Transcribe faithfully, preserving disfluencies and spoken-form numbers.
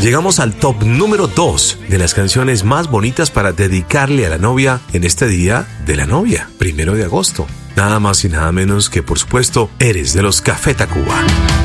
llegamos al top número dos de las canciones más bonitas para dedicarle a la novia en este día de la novia, primero de agosto. Nada más y nada menos que, por supuesto, Eres de los Café Tacuba.